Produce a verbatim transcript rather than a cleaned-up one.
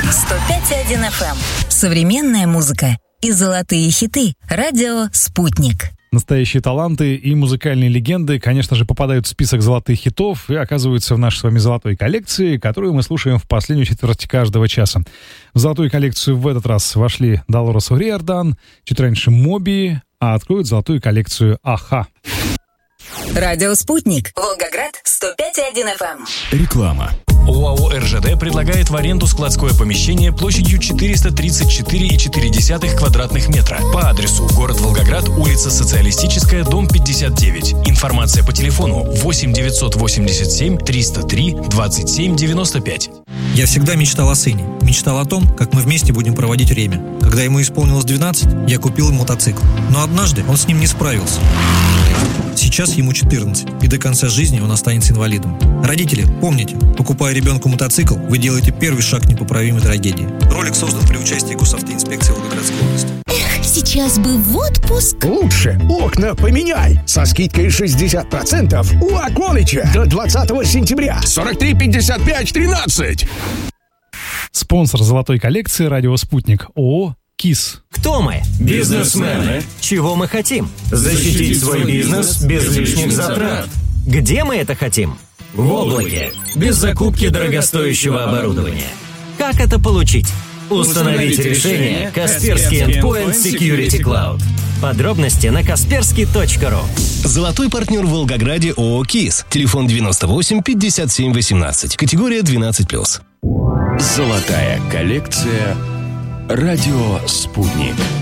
сто пять и один эф эм. Современная музыка и золотые хиты. Радио «Спутник». Настоящие таланты и музыкальные легенды, конечно же, попадают в список золотых хитов и оказываются в нашей с вами золотой коллекции, которую мы слушаем в последнюю четверть каждого часа. В золотую коллекцию в этот раз вошли Долорес О'Риордан, чуть раньше Моби, а откроют золотую коллекцию Аха. Радио «Спутник». Волгоград, сто пять и один эф эм. Реклама. ОАО эр жэ дэ предлагает в аренду складское помещение площадью четыреста тридцать четыре и четыре десятых квадратных метра по адресу город Волгоград, улица Социалистическая, дом пятьдесят девять. Информация по телефону восемь девятьсот восемьдесят семь триста три двадцать семь девяносто пять. Я всегда мечтал о сыне. Мечтал о том, как мы вместе будем проводить время. Когда ему исполнилось двенадцать, я купил ему мотоцикл. Но однажды он с ним не справился. Сейчас ему четырнадцать, и до конца жизни он останется инвалидом. Родители, помните, покупая ребенку мотоцикл, вы делаете первый шаг к непоправимой трагедии. Ролик создан при участии госавтоинспекции Волгоградской области. Эх, сейчас бы в отпуск. Лучше окна поменяй. Со скидкой шестьдесят процентов у Аквалыча до двадцатого сентября. сорок три пятьдесят пять тринадцать. Спонсор золотой коллекции «Радио Спутник» ООО КИС. Кто мы? Бизнесмены. Чего мы хотим? Защитить свой бизнес без лишних затрат. Где мы это хотим? В облаке. Без закупки дорогостоящего оборудования. Как это получить? Установить решение Kaspersky Endpoint Security Cloud. Подробности на kaspersky точка ру. Золотой партнер в Волгограде ООО КИС. Телефон девяносто восемь пятьдесят семь восемнадцать. Категория двенадцать плюс. Золотая коллекция «Радио Спутник».